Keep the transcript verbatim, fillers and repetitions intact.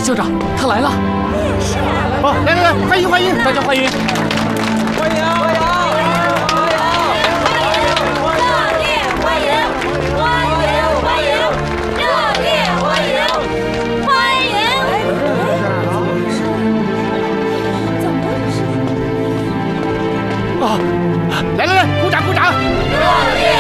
校长，他来了！ 哦，来来来，欢迎欢迎， 大家欢迎！ 欢迎欢迎！ 啊！